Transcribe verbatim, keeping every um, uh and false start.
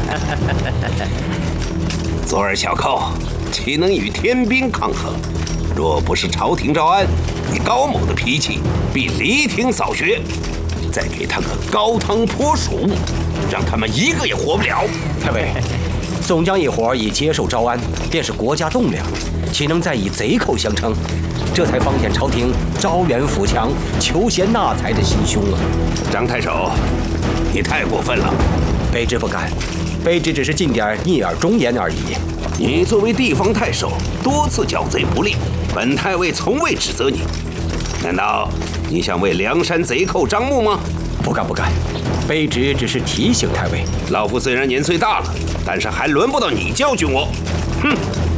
昨儿小寇岂能与天兵抗衡？若不是朝廷招安，以高某的脾气，必离庭扫穴，再给他个高汤泼蜀，让他们一个也活不了。 太尉，宋江一伙已接受招安，便是国家栋梁，岂能再以贼寇相称？这才方显朝廷招远抚强、求贤纳才的心胸啊！ 张太守，你太过分了。 卑职不敢，卑职只是尽点逆耳忠言而已。 你作为地方太守，多次剿贼不利，本太尉从未指责你。难道你想为梁山贼寇张目吗？ 不敢不敢，卑职只是提醒太尉。 老夫虽然年岁大了，但是还轮不到你教训我。哼！